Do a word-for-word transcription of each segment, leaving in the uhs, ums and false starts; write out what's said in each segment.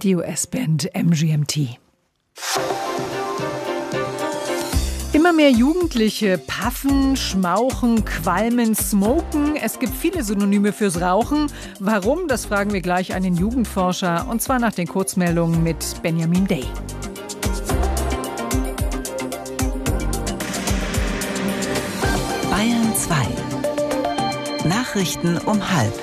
Die U S-Band M G M T. Immer mehr Jugendliche puffen, schmauchen, qualmen, smoken. Es gibt viele Synonyme fürs Rauchen. Warum? Das fragen wir gleich einen Jugendforscher. Und zwar nach den Kurzmeldungen mit Benjamin Day. Bayern zwei. Nachrichten um halb.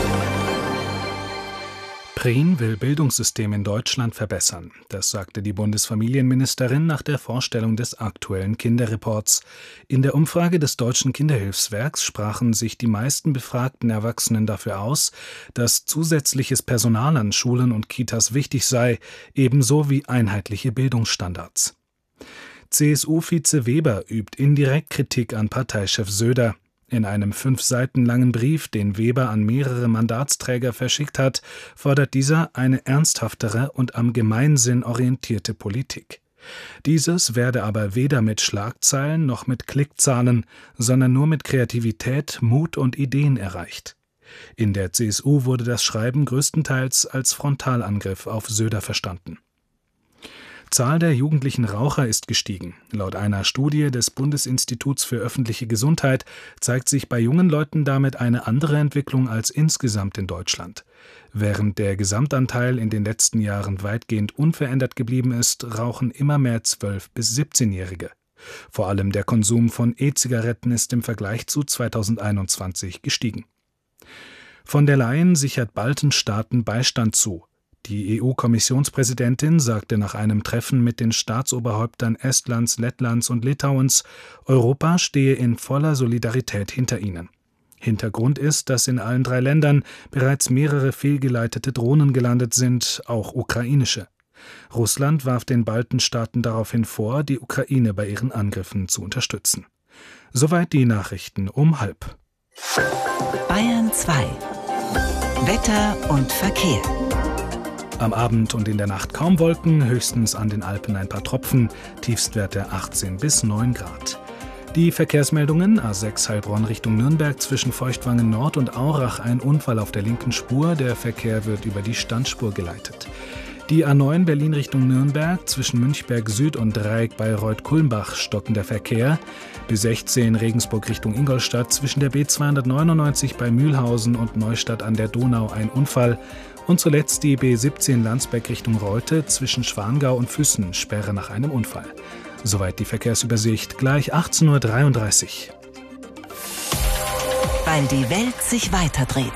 Prien will Bildungssystem in Deutschland verbessern. Das sagte die Bundesfamilienministerin nach der Vorstellung des aktuellen Kinderreports. In der Umfrage des Deutschen Kinderhilfswerks sprachen sich die meisten befragten Erwachsenen dafür aus, dass zusätzliches Personal an Schulen und Kitas wichtig sei, ebenso wie einheitliche Bildungsstandards. C S U-Vize Weber übt indirekt Kritik an Parteichef Söder. In einem fünf Seiten langen Brief, den Weber an mehrere Mandatsträger verschickt hat, fordert dieser eine ernsthaftere und am Gemeinsinn orientierte Politik. Dieses werde aber weder mit Schlagzeilen noch mit Klickzahlen, sondern nur mit Kreativität, Mut und Ideen erreicht. In der C S U wurde das Schreiben größtenteils als Frontalangriff auf Söder verstanden. Zahl der jugendlichen Raucher ist gestiegen. Laut einer Studie des Bundesinstituts für öffentliche Gesundheit zeigt sich bei jungen Leuten damit eine andere Entwicklung als insgesamt in Deutschland. Während der Gesamtanteil in den letzten Jahren weitgehend unverändert geblieben ist, rauchen immer mehr zwölf- bis siebzehnjährige. Vor allem der Konsum von E-Zigaretten ist im Vergleich zu zweitausendeinundzwanzig gestiegen. Von der Leyen sichert Baltenstaaten Beistand zu. Die E U-Kommissionspräsidentin sagte nach einem Treffen mit den Staatsoberhäuptern Estlands, Lettlands und Litauens, Europa stehe in voller Solidarität hinter ihnen. Hintergrund ist, dass in allen drei Ländern bereits mehrere fehlgeleitete Drohnen gelandet sind, auch ukrainische. Russland warf den Baltenstaaten daraufhin vor, die Ukraine bei ihren Angriffen zu unterstützen. Soweit die Nachrichten um halb. Bayern zwei. Wetter und Verkehr. Am Abend und in der Nacht kaum Wolken, höchstens an den Alpen ein paar Tropfen, Tiefstwerte achtzehn bis neun Grad. Die Verkehrsmeldungen: A sechs Heilbronn Richtung Nürnberg, zwischen Feuchtwangen Nord und Aurach ein Unfall auf der linken Spur, der Verkehr wird über die Standspur geleitet. Die A neun Berlin Richtung Nürnberg, zwischen Münchberg Süd und Dreieck Bayreuth-Kulmbach stockender Verkehr. B sechzehn Regensburg Richtung Ingolstadt, zwischen der B zweihundertneunundneunzig bei Mühlhausen und Neustadt an der Donau ein Unfall. Und zuletzt die B siebzehn Landsberg Richtung Reute, zwischen Schwangau und Füssen, Sperre nach einem Unfall. Soweit die Verkehrsübersicht, gleich achtzehn Uhr dreiunddreißig. Weil die Welt sich weiterdreht.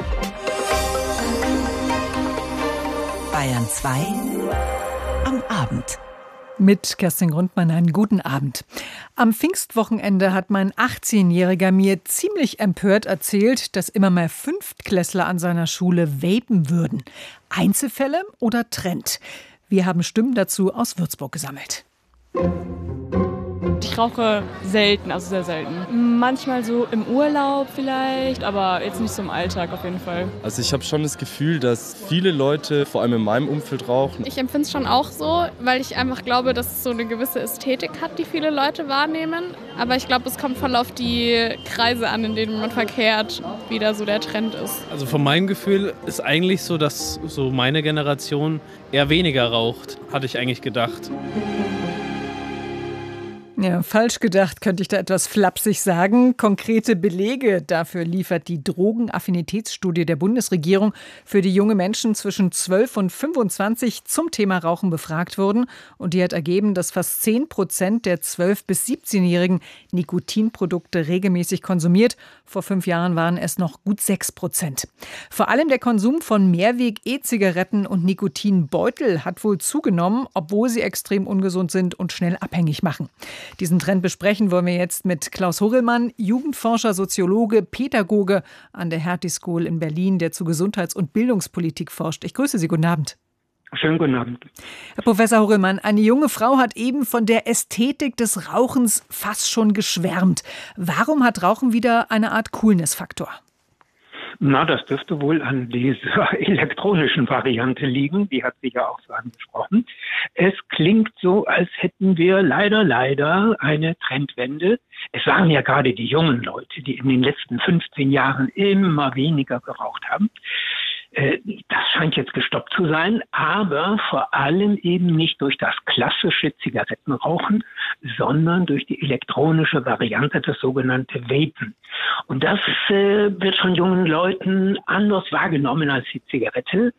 Bayern zwei am Abend. Mit Kerstin Grundmann einen guten Abend. Am Pfingstwochenende hat mein achtzehnjähriger mir ziemlich empört erzählt, dass immer mehr Fünftklässler an seiner Schule vapen würden. Einzelfälle oder Trend? Wir haben Stimmen dazu aus Würzburg gesammelt. Ich rauche selten, also sehr selten. Manchmal so im Urlaub vielleicht, aber jetzt nicht so im Alltag auf jeden Fall. Also ich habe schon das Gefühl, dass viele Leute, vor allem in meinem Umfeld, rauchen. Ich empfinde es schon auch so, weil ich einfach glaube, dass es so eine gewisse Ästhetik hat, die viele Leute wahrnehmen. Aber ich glaube, es kommt voll auf die Kreise an, in denen man verkehrt, wie da so der Trend ist. Also von meinem Gefühl ist eigentlich so, dass so meine Generation eher weniger raucht, hatte ich eigentlich gedacht. Ja, falsch gedacht, könnte ich da etwas flapsig sagen. Konkrete Belege dafür liefert die Drogenaffinitätsstudie der Bundesregierung, für die junge Menschen zwischen zwölf und fünfundzwanzig zum Thema Rauchen befragt wurden. Und die hat ergeben, dass fast zehn Prozent der zwölf- bis siebzehnjährigen Nikotinprodukte regelmäßig konsumiert. Vor fünf Jahren waren es noch gut sechs Prozent. Vor allem der Konsum von Mehrweg-E-Zigaretten und Nikotinbeutel hat wohl zugenommen, obwohl sie extrem ungesund sind und schnell abhängig machen. Diesen Trend besprechen wollen wir jetzt mit Klaus Horrellmann, Jugendforscher, Soziologe, Pädagoge an der Hertie School in Berlin, der zu Gesundheits- und Bildungspolitik forscht. Ich grüße Sie, guten Abend. Schönen guten Abend. Herr Professor Horrellmann, eine junge Frau hat eben von der Ästhetik des Rauchens fast schon geschwärmt. Warum hat Rauchen wieder eine Art Coolness-Faktor? Na, das dürfte wohl an dieser elektronischen Variante liegen. Die hat sie ja auch so angesprochen. Es klingt so, als hätten wir leider, leider eine Trendwende. Es waren ja gerade die jungen Leute, die in den letzten fünfzehn Jahren immer weniger geraucht haben. Das scheint jetzt gestoppt zu sein, aber vor allem eben nicht durch das klassische Zigarettenrauchen, sondern durch die elektronische Variante, das sogenannte Vapen. Und das äh, wird von jungen Leuten anders wahrgenommen als die Zigarette.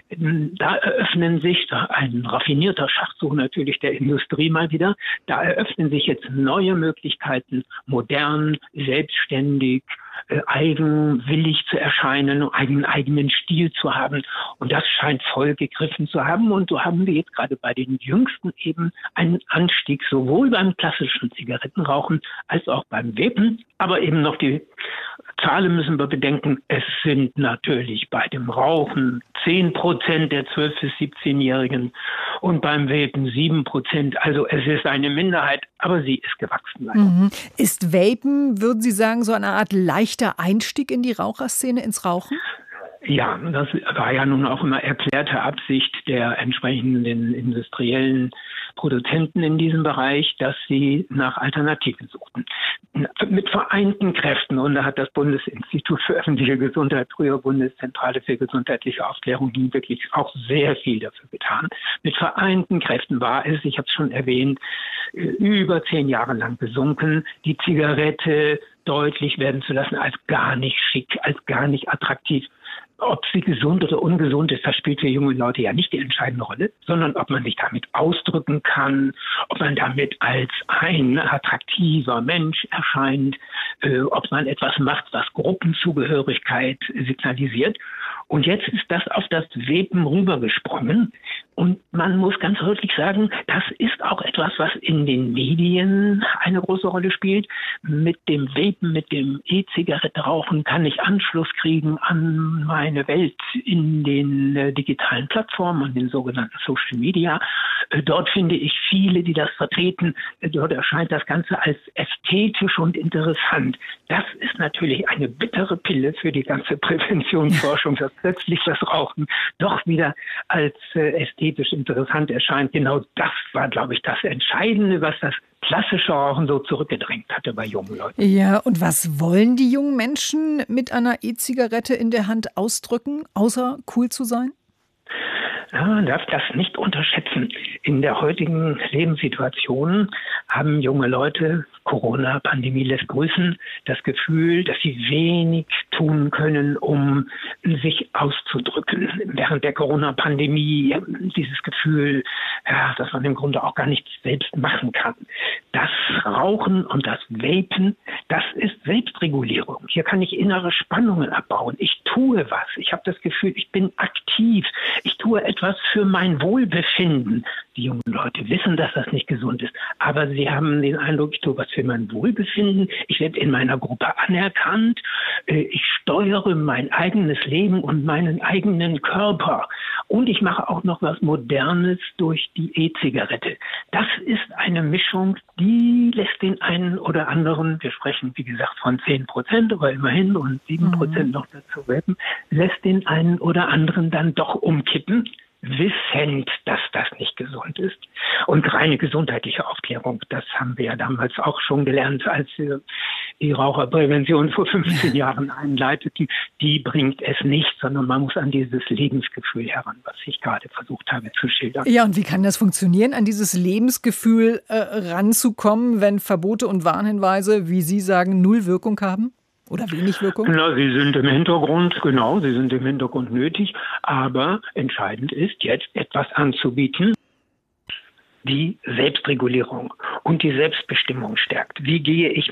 Da eröffnen sich, da ein raffinierter Schachzug natürlich der Industrie mal wieder, da eröffnen sich jetzt neue Möglichkeiten, modern, selbstständig, äh, eigenwillig zu erscheinen, einen eigenen Stil zu haben. Und das scheint voll gegriffen zu haben. Und so haben wir jetzt gerade bei den Jüngsten eben einen Anstieg, sowohl beim klassischen Zigarettenrauchen als auch beim Vapen. Aber eben noch die Zahlen müssen wir bedenken. Es sind natürlich bei dem Rauchen zehn Prozent der zwölf- bis siebzehnjährigen und beim Vapen sieben Prozent. Also es ist eine Minderheit, aber sie ist gewachsen. Mhm. Ist Vapen, würden Sie sagen, so eine Art leichter Einstieg in die Raucherszene, ins Rauchen? Ja, das war ja nun auch immer erklärte Absicht der entsprechenden industriellen Produzenten in diesem Bereich, dass sie nach Alternativen suchten. Mit vereinten Kräften, und da hat das Bundesinstitut für öffentliche Gesundheit, früher Bundeszentrale für gesundheitliche Aufklärung, wirklich auch sehr viel dafür getan. Mit vereinten Kräften war es, ich habe es schon erwähnt, über zehn Jahre lang gesunken, die Zigarette deutlich werden zu lassen als gar nicht schick, als gar nicht attraktiv. Ob sie gesund oder ungesund ist, das spielt für junge Leute ja nicht die entscheidende Rolle, sondern ob man sich damit ausdrücken kann, ob man damit als ein attraktiver Mensch erscheint, äh, ob man etwas macht, was Gruppenzugehörigkeit signalisiert. Und jetzt ist das auf das Vapen rübergesprungen. Und man muss ganz deutlich sagen, das ist auch etwas, was in den Medien eine große Rolle spielt. Mit dem Vapen, mit dem E-Zigarette-Rauchen kann ich Anschluss kriegen an meine Welt in den äh, digitalen Plattformen, an den sogenannten Social Media. Äh, dort finde ich viele, die das vertreten. Äh, dort erscheint das Ganze als ästhetisch und interessant. Das ist natürlich eine bittere Pille für die ganze Präventionsforschung, dass plötzlich das Rauchen doch wieder als äh, ästhetisch interessant erscheint. Genau das war, glaube ich, das Entscheidende, was das klassische Rauchen so zurückgedrängt hatte bei jungen Leuten. Ja, und was wollen die jungen Menschen mit einer E-Zigarette in der Hand ausdrücken, außer cool zu sein? Ja, man darf das nicht unterschätzen. In der heutigen Lebenssituation haben junge Leute, Corona-Pandemie lässt grüßen, das Gefühl, dass sie wenig tun können, um sich auszudrücken. Während der Corona-Pandemie dieses Gefühl, ja, dass man im Grunde auch gar nichts selbst machen kann. Das Rauchen und das Vapen, das ist Selbstregulierung. Hier kann ich innere Spannungen abbauen. Ich tue was. Ich habe das Gefühl, ich bin aktiv. Ich tue etwas für mein Wohlbefinden. Die jungen Leute wissen, dass das nicht gesund ist, aber sie haben den Eindruck, ich tue was für mein Wohlbefinden. Ich werde in meiner Gruppe anerkannt. Ich steuere mein eigenes Leben und meinen eigenen Körper. Und ich mache auch noch was Modernes durch die E-Zigarette. Das ist eine Mischung, die lässt den einen oder anderen, wir sprechen wie gesagt von zehn Prozent, aber immerhin und sieben Prozent mhm. noch dazu vapen, lässt den einen oder anderen dann doch umkippen, wissend, dass das nicht gesund ist. Und reine gesundheitliche Aufklärung, das haben wir ja damals auch schon gelernt, als wir die Raucherprävention vor fünfzehn Jahren einleiteten, die bringt es nicht, sondern man muss an dieses Lebensgefühl heran, was ich gerade versucht habe zu schildern. Ja, und wie kann das funktionieren, an dieses Lebensgefühl äh, ranzukommen, wenn Verbote und Warnhinweise, wie Sie sagen, null Wirkung haben? Oder wenig Wirkung? Na, sie sind im Hintergrund, genau, sie sind im Hintergrund nötig. Aber entscheidend ist, jetzt etwas anzubieten, die Selbstregulierung und die Selbstbestimmung stärkt. Wie gehe ich